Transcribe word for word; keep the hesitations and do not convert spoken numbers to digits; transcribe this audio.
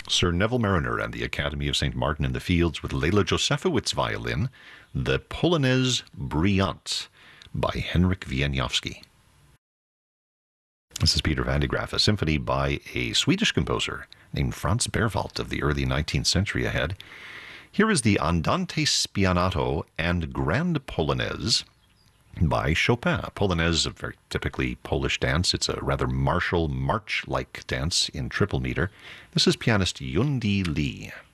Sir Neville Mariner and the Academy of Saint Martin in the Fields with Leila Josefowicz violin, the Polonaise Brillante by Henryk Wieniawski. This is Peter van de Graaff, a symphony by a Swedish composer named Franz Berwald of the early nineteenth century ahead. Here is the Andante Spianato and Grand Polonaise by Chopin. Polonaise, a very typically Polish dance. It's a rather martial, march-like dance in triple meter. This is pianist Yundi Lee.